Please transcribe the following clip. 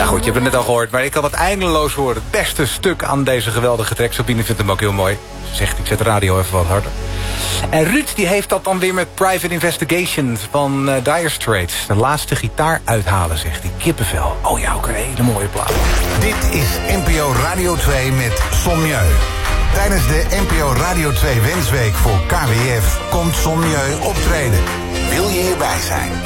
goed, je hebt het net al gehoord, maar ik kan het eindeloos horen. Het beste stuk aan deze geweldige track. Sabine vindt hem ook heel mooi. Ze zegt, ik zet de radio even wat harder. En Ruud die heeft dat dan weer met Private Investigation van Dire Straits. De laatste gitaar uithalen, zegt hij. Kippenvel. Oh ja, ook een hele mooie plaat. Dit is NPO Radio 2 met Sommieu. Tijdens de NPO Radio 2 Wensweek voor KWF komt Sommieu optreden. Wil je hierbij zijn?